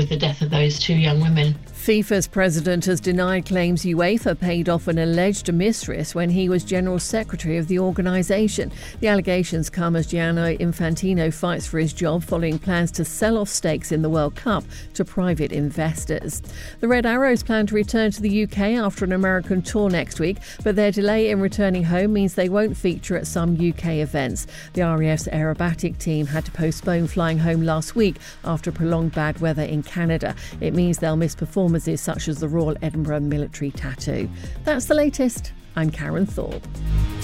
with the death of those two young women. FIFA's president has denied claims UEFA paid off an alleged mistress when he was general secretary of the organisation. The allegations come as Gianni Infantino fights for his job following plans to sell off stakes in the World Cup to private investors. The Red Arrows plan to return to the UK after an American tour next week, but their delay in returning home means they won't feature at some UK events. The RAF's aerobatic team had to postpone flying home last week after prolonged bad weather in Canada. It means they'll miss performances such as the Royal Edinburgh Military Tattoo. That's the latest. I'm Karen Thorpe.